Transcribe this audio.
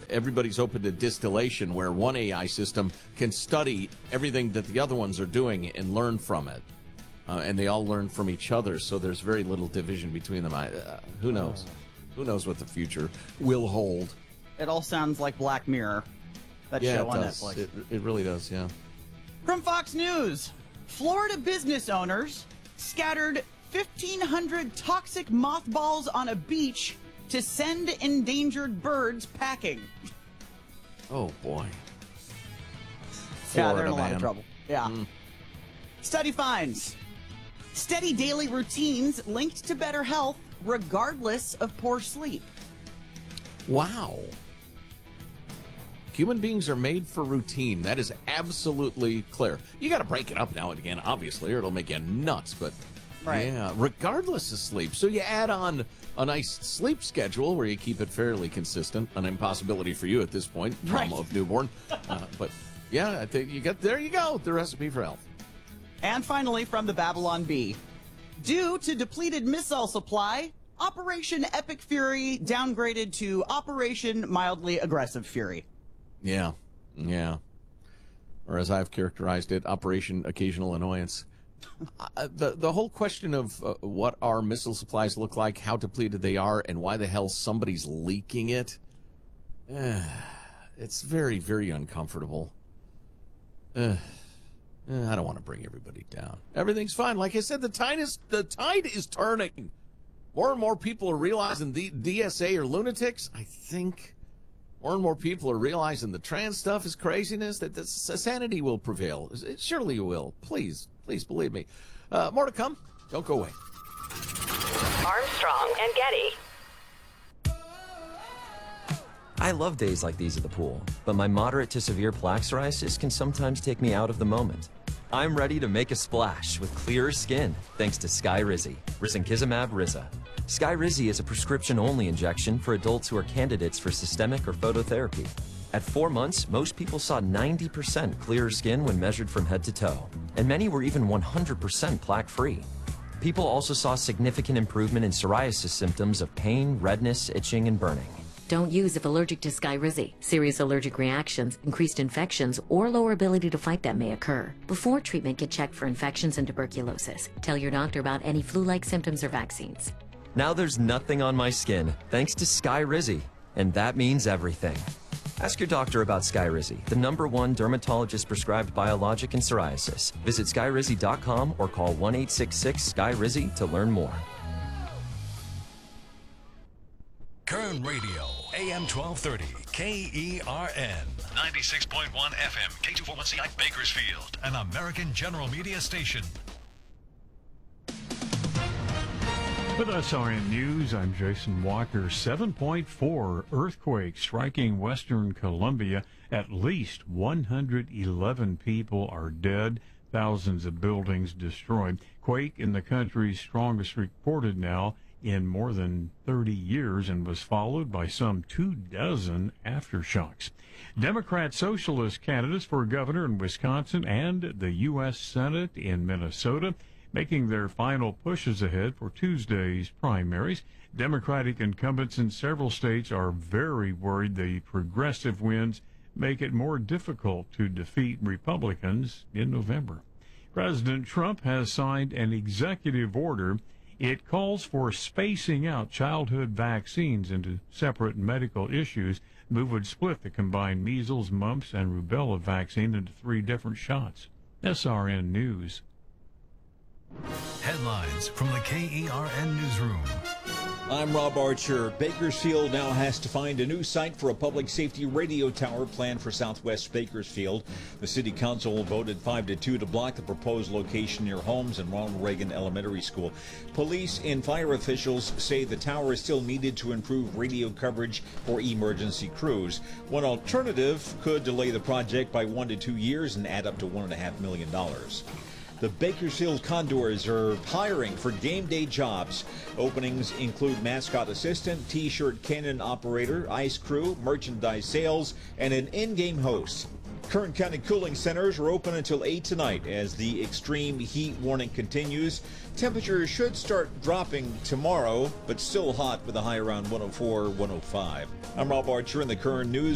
everybody's open to distillation, where one AI system can study everything that the other ones are doing and learn from it. And they all learn from each other, so there's very little division between them. Who knows? Who knows what the future will hold? It all sounds like Black Mirror, that show on Netflix. It really does, yeah. From Fox News, Florida business owners scattered 1,500 toxic mothballs on a beach to send endangered birds packing. Oh, boy. Florida, they're in a lot of trouble. Yeah. Study finds steady daily routines linked to better health regardless of poor sleep. Wow. Human beings are made for routine. That is absolutely clear. You got to break it up now and again, obviously, or it'll make you nuts. But yeah, regardless of sleep. So you add on a nice sleep schedule where you keep it fairly consistent. An impossibility for you at this point, trauma of newborn. But yeah, I think there you go, the recipe for health. And finally, from the Babylon Bee, due to depleted missile supply, Operation Epic Fury downgraded to Operation Mildly Aggressive Fury. Yeah. Or as I've characterized it, Operation Occasional Annoyance. The whole question of what our missile supplies look like, how depleted they are, and why the hell somebody's leaking it, it's very, very uncomfortable. I don't want to bring everybody down. Everything's fine. Like I said, the tide is turning. More and more people are realizing the DSA are lunatics. I think more and more people are realizing the trans stuff is craziness, that sanity will prevail. It surely will. Please believe me. More to come. Don't go away. Armstrong and Getty. I love days like these at the pool, but my moderate to severe plaque psoriasis can sometimes take me out of the moment. I'm ready to make a splash with clearer skin thanks to Skyrizi, risankizumab Riza. Skyrizi is a prescription-only injection for adults who are candidates for systemic or phototherapy. At 4 months, most people saw 90% clearer skin when measured from head to toe, and many were even 100% plaque-free. People also saw significant improvement in psoriasis symptoms of pain, redness, itching, and burning. Don't use if allergic to Skyrizi. Serious allergic reactions, increased infections, or lower ability to fight them may occur. Before treatment, get checked for infections and tuberculosis. Tell your doctor about any flu-like symptoms or vaccines. Now there's nothing on my skin thanks to Skyrizi, and that means everything. Ask your doctor about Skyrizi, the #1 dermatologist-prescribed biologic in psoriasis. Visit Skyrizi.com or call 1-866-SKYRIZI to learn more. Kern Radio, AM 1230, KERN, 96.1 FM, K241CI Bakersfield, an American General Media station. With SRN News, I'm Jason Walker. 7.4 earthquake striking western Colombia. At least 111 people are dead. Thousands of buildings destroyed. Quake in the country's strongest reported now in more than 30 years and was followed by some 24 aftershocks. Democrat socialist candidates for governor in Wisconsin and the U.S. Senate in Minnesota making their final pushes ahead for Tuesday's primaries. Democratic incumbents in several states are very worried the progressive winds make it more difficult to defeat Republicans in November. President Trump has signed an executive order. It calls for spacing out childhood vaccines into separate medical issues. The move would split the combined measles, mumps, and rubella vaccine into 3 different shots. SRN News. Headlines from the KERN Newsroom. I'm Rob Archer. Bakersfield now has to find a new site for a public safety radio tower planned for Southwest Bakersfield. The city council voted 5-2 to block the proposed location near homes and Ronald Reagan Elementary School. Police and fire officials say the tower is still needed to improve radio coverage for emergency crews. One alternative could delay the project by 1 to 2 years and add up to $1.5 million. The Bakersfield Condors are hiring for game day jobs. Openings include mascot assistant, T-shirt cannon operator, ice crew, merchandise sales, and an in-game host. Kern County cooling centers are open until 8 tonight as the extreme heat warning continues. Temperatures should start dropping tomorrow, but still hot with a high around 104, 105. I'm Rob Archer in the Kern News.